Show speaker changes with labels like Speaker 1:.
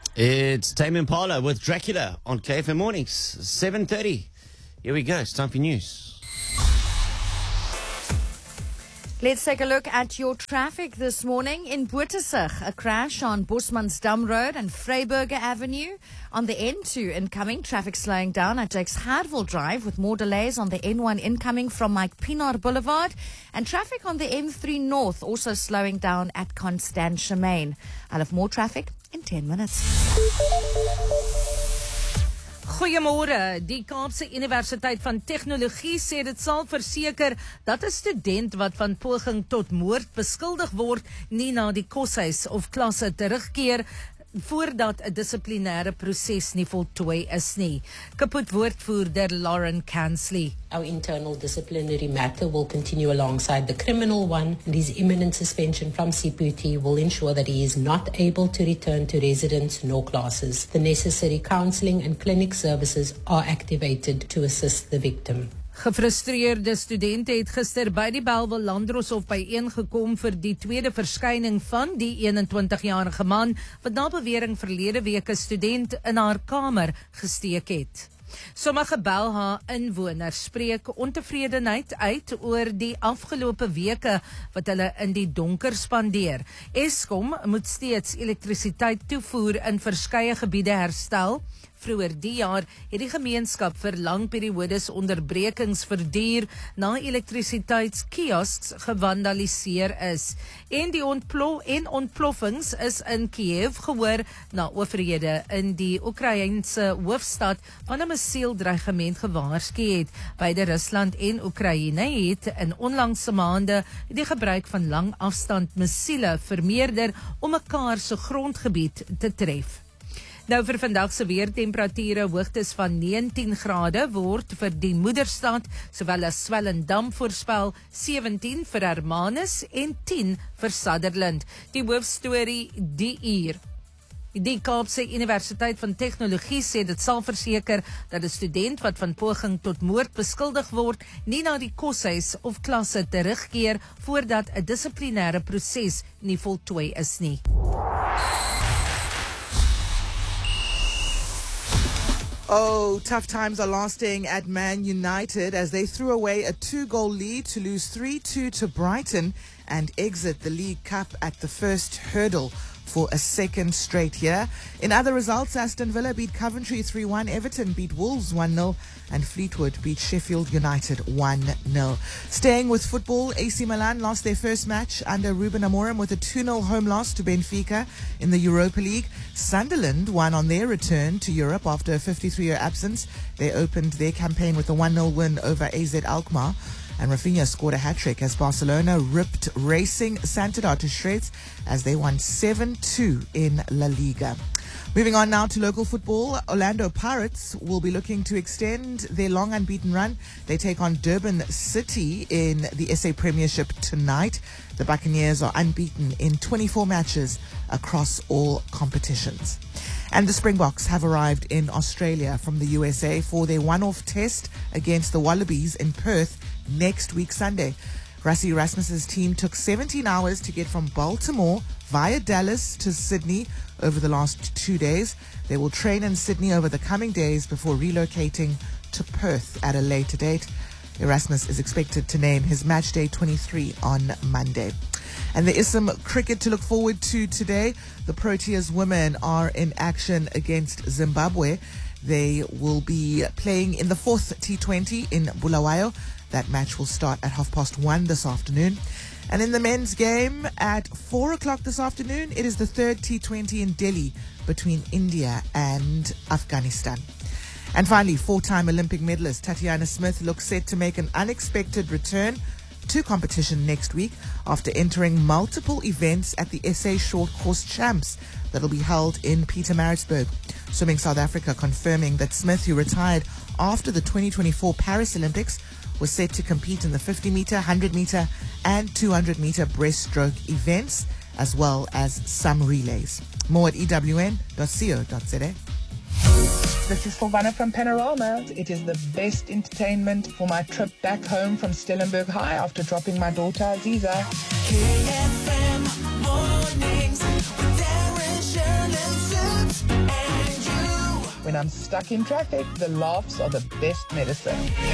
Speaker 1: It's Tame Impala with Dracula on KFM Mornings, 7:30. Here we go. It's time for news.
Speaker 2: Let's take a look at your traffic this morning. In Bootesig, a crash on Bosmansdam Road and Vryburger Avenue. On the N2 incoming, traffic slowing down at Jakes Hartwell Drive with more delays on the N1 incoming from Mike Pienaar Boulevard. And traffic on the N3 North also slowing down at Constantia Main. I'll have more traffic in 10 minutes.
Speaker 3: Goeiemôre. Die Kaapse Universiteit van Tegnologie sê dit sal verseker dat 'n student wat van poging tot moord beskuldig word nie na die koshuis of klasse terugkeer voordat 'n dissiplinêre proses nie voltooi is nie. Kaput woordvoerder Lauren Kansley.
Speaker 4: Our internal disciplinary matter will continue alongside the criminal one, and his imminent suspension from CPT will ensure that he is not able to return to residence nor classes. The necessary counselling and clinic services are activated to assist the victim.
Speaker 3: Gefrustreerde studente het gister by die Bellville Landdroshof byeengekom vir die tweede verskyning van die 21-jarige man wat na bewering verlede week 'n student in haar kamer gesteek het. Sommige Belha inwoners spreek ontevredenheid uit oor die afgelope weke wat hulle in die donker spandeer. Eskom moet steeds elektrisiteit toevoer in verskeie gebiede herstel. Vroeger die jaar het die gemeenskap vir lang periodes onderbrekings verduur na elektrisiteitskiosks gewandaliseer is. En die ontploffings is in Kiev gehoor na owerhede in die Oekraïense hoofstad van 'n missieldreigement gewaarsku het. Beide Rusland en Oekraïne het in onlangse maande die gebruik van lang afstand missiele vermeerder om mekaar se grondgebied te tref. Nou vir vandag se weertemperature, hoogtes van 19 grade word vir die Moederstad, sowel as Swellendam voorspel, 17 vir Hermanus en 10 vir Sutherland. Die hoofstorie die uur. Die Kaapse Universiteit van Tegnologie sê dit sal verseker dat 'n student wat van poging tot moord beskuldig word, nie na die koshuis of klasse terugkeer voordat 'n dissiplinêre proses nie voltooi is nie.
Speaker 5: Oh, tough times are lasting at Man United as they threw away a 2-goal lead to lose 3-2 to Brighton and exit the League Cup at the first hurdle for a second straight year. In other results, Aston Villa beat Coventry 3-1, Everton beat Wolves 1-0, and Fleetwood beat Sheffield United 1-0. Staying with football, AC Milan lost their first match under Ruben Amorim with a 2-0 home loss to Benfica in the Europa League. Sunderland won on their return to Europe after a 53-year absence. They opened their campaign with a 1-0 win over AZ Alkmaar. And Rafinha scored a hat-trick as Barcelona ripped Racing Santander to shreds as they won 7-2 in La Liga. Moving on now to local football, Orlando Pirates will be looking to extend their long unbeaten run. They take on Durban City in the SA Premiership tonight. The Buccaneers are unbeaten in 24 matches across all competitions. And the Springboks have arrived in Australia from the USA for their one-off test against the Wallabies in Perth next week Sunday. Rassie Erasmus's team took 17 hours to get from Baltimore via Dallas to Sydney over the last 2 days. They will train in Sydney over the coming days before relocating to Perth at a later date. Erasmus is expected to name his match day 23 on Monday. And there is some cricket to look forward to today. The Proteas women are in action against Zimbabwe. They will be playing in the 4th T20 in Bulawayo. That match will start at 1:30 this afternoon. And in the men's game at 4 o'clock this afternoon, it is the 3rd T20 in Delhi between India and Afghanistan. And finally, 4-time Olympic medalist Tatiana Smith looks set to make an unexpected return to competition next week after entering multiple events at the SA Short Course Champs that will be held in Pietermaritzburg. Swimming South Africa confirming that Smith, who retired after the 2024 Paris Olympics, was set to compete in the 50-meter, 100-meter and 200-meter breaststroke events, as well as some relays. More at ewn.co.za.
Speaker 6: This is Silvana from Panorama. It is the best entertainment for my trip back home from Stellenberg High after dropping my daughter Aziza.
Speaker 7: KFM Mornings with Darren, Sharon and Sips.
Speaker 6: When I'm stuck in traffic, the laughs are the best medicine.